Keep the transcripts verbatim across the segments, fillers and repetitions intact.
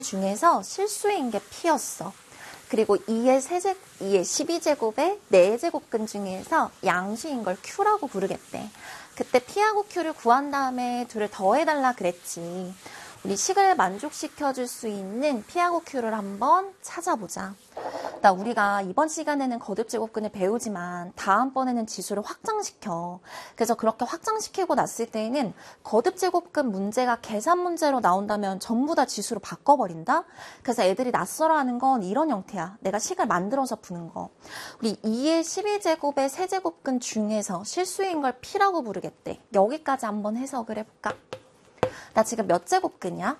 중에서 실수인 게 P였어. 그리고 이의 세제, 이의 십이 제곱의 네 제곱근 중에서 양수인 걸 Q라고 부르겠대. 그때 P하고 Q를 구한 다음에 둘을 더해달라 그랬지. 우리 식을 만족시켜줄 수 있는 P하고 Q를 한번 찾아보자. 나 우리가 이번 시간에는 거듭제곱근을 배우지만 다음번에는 지수를 확장시켜. 그래서 그렇게 확장시키고 났을 때에는 거듭제곱근 문제가 계산 문제로 나온다면 전부 다 지수로 바꿔버린다? 그래서 애들이 낯설어하는 건 이런 형태야. 내가 식을 만들어서 푸는 거. 우리 이의 십이 제곱의 세제곱근 중에서 실수인 걸 P라고 부르겠대. 여기까지 한번 해석을 해볼까? 나 지금 몇 제곱근이야?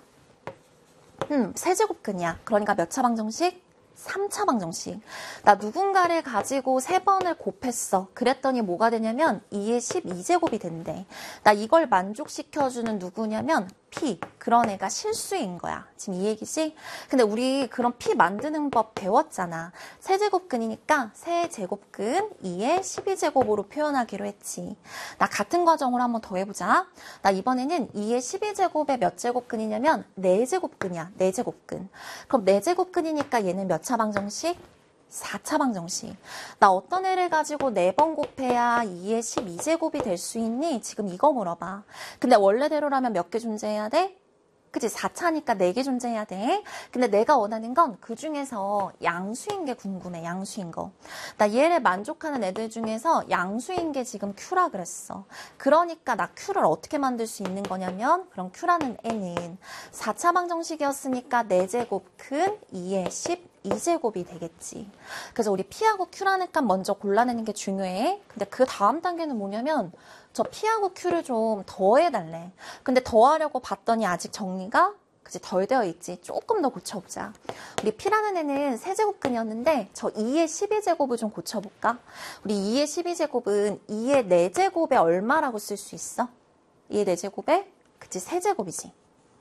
음, 세제곱근이야. 그러니까 몇 차 방정식? 삼 차 방정식. 나 누군가를 가지고 세 번을 곱했어. 그랬더니 뭐가 되냐면 이의 십이 제곱이 된대. 나 이걸 만족시켜주는 누구냐면 P. 그런 애가 실수인 거야. 지금 이 얘기지? 근데 우리 그런 P 만드는 법 배웠잖아. 세제곱근이니까 세제곱근 이의 십이 제곱으로 표현하기로 했지. 나 같은 과정으로 한번 더 해보자. 나 이번에는 이의 십이 제곱에 몇 제곱근이냐면 네 제곱근이야. 네 제곱근. 그럼 네 제곱근이니까 얘는 몇 차 방정식? 사 차 방정식. 나 어떤 애를 가지고 네 번 곱해야 이의 십이 제곱이 될 수 있니? 지금 이거 물어봐. 근데 원래대로라면 몇 개 존재해야 돼? 그치? 사 차니까 네 개 존재해야 돼. 근데 내가 원하는 건 그 중에서 양수인 게 궁금해. 양수인 거. 나 얘를 만족하는 애들 중에서 양수인 게 지금 Q라 그랬어. 그러니까 나 Q를 어떻게 만들 수 있는 거냐면 그럼 Q라는 애는 사 차 방정식이었으니까 네 제곱 근 이의 십이 제곱이 되겠지. 그래서 우리 P하고 Q라는 값 먼저 골라내는 게 중요해. 근데 그 다음 단계는 뭐냐면 저 P하고 Q를 좀 더해달래. 근데 더하려고 봤더니 아직 정리가 그치 덜 되어 있지. 조금 더 고쳐보자. 우리 P라는 애는 세제곱근이었는데 저 이의 십이 제곱을 좀 고쳐볼까? 우리 이의 십이 제곱은 이의 네 제곱에 얼마라고 쓸 수 있어? 이의 네 제곱에? 그치 세제곱이지.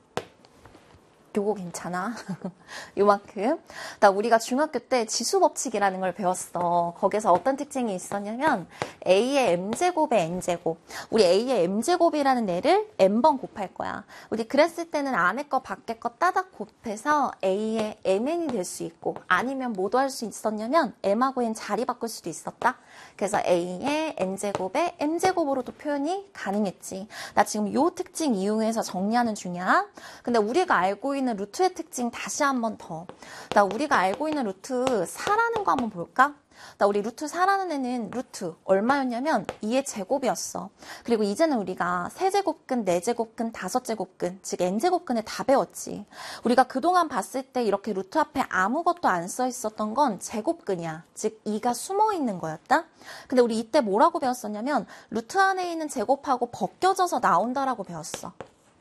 요거 괜찮아. 요만큼. 나 우리가 중학교 때 지수법칙이라는 걸 배웠어. 거기서 어떤 특징이 있었냐면 A의 M제곱의 N제곱. 우리 A의 M제곱이라는 애를 N번 곱할 거야. 우리 그랬을 때는 안에 거 밖에 거 따닥 곱해서 A의 Mn이 될 수 있고 아니면 뭐도 할 수 있었냐면 M하고 N 자리 바꿀 수도 있었다. 그래서 A의 N제곱의 M제곱으로도 표현이 가능했지. 나 지금 요 특징 이용해서 정리하는 중이야. 근데 우리가 알고 있는 루트의 특징 다시 한 번 더. 나 우리가 알고 있는 루트 사라는 거 한번 볼까? 나 우리 루트 사라는 애는 루트 얼마였냐면 이의 제곱이었어. 그리고 이제는 우리가 세제곱근, 네제곱근, 다섯제곱근, 즉 n제곱근을 다 배웠지. 우리가 그동안 봤을 때 이렇게 루트 앞에 아무것도 안 써 있었던 건 제곱근이야. 즉 이가 숨어 있는 거였다. 근데 우리 이때 뭐라고 배웠었냐면 루트 안에 있는 제곱하고 벗겨져서 나온다라고 배웠어.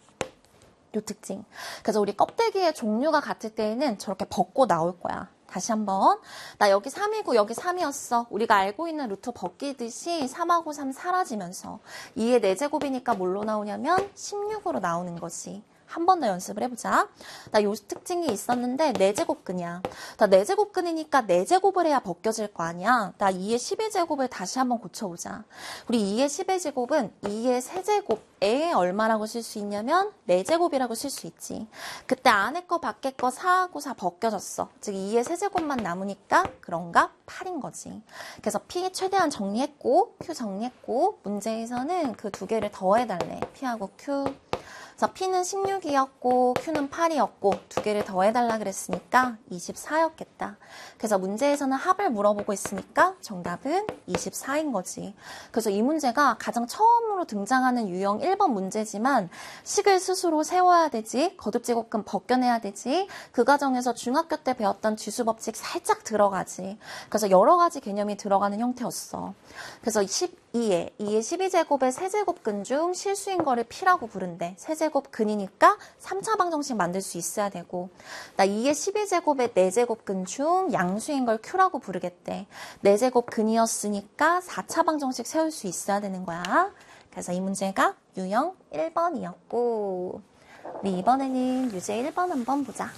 요 특징. 그래서 우리 껍데기의 종류가 같을 때에는 저렇게 벗고 나올 거야. 다시 한번. 나 여기 삼이고 여기 삼이었어. 우리가 알고 있는 루트 벗기듯이 삼하고 삼 사라지면서 이의 네 제곱이니까 뭘로 나오냐면 십육으로 나오는 거지. 한 번 더 연습을 해보자. 나 요 특징이 있었는데 네 제곱근이야. 나 네 제곱근이니까 네 제곱을 해야 벗겨질 거 아니야. 나 이의 십이 제곱을 다시 한번 고쳐보자. 우리 이의 십이 제곱은 이의 세제곱에 얼마라고 쓸 수 있냐면 네 제곱이라고 쓸 수 있지. 그때 안에 거 밖에 거 사하고 사 벗겨졌어. 즉 이의 세제곱만 남으니까 그런가 팔인 거지. 그래서 P 최대한 정리했고 Q 정리했고 문제에서는 그 두 개를 더해달래. P하고 Q. 그래서 P는 십육이었고 Q는 팔이었고 두 개를 더해달라 그랬으니까 이십사였겠다. 그래서 문제에서는 합을 물어보고 있으니까 정답은 이십사인 거지. 그래서 이 문제가 가장 처음으로 등장하는 유형 일 번 문제지만 식을 스스로 세워야 되지, 거듭제곱근 벗겨내야 되지, 그 과정에서 중학교 때 배웠던 지수법칙 살짝 들어가지. 그래서 여러 가지 개념이 들어가는 형태였어. 그래서 십이에 이의 십이 제곱의 세제곱근 중 실수인 거를 P라고 부른대. 세제곱근이니까 삼 차 방정식 만들 수 있어야 되고, 나 이의 십이 제곱의 네 제곱근 중 양수인 걸 Q라고 부르겠대. 네 제곱근이었으니까 사 차 방정식 세울 수 있어야 되는 거야. 그래서 이 문제가 유형 일 번이었고, 우리 이번에는 유제 일 번 한번 보자.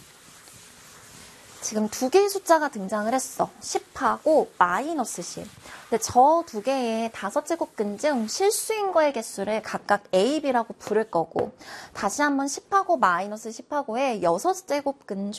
지금 두 개의 숫자가 등장을 했어. 십하고 마이너스 십. 근데 저 두 개의 다섯 제곱근 중 실수인 거의 개수를 각각 A, B라고 부를 거고, 다시 한번 십하고 마이너스 십하고의 여섯 제곱근 중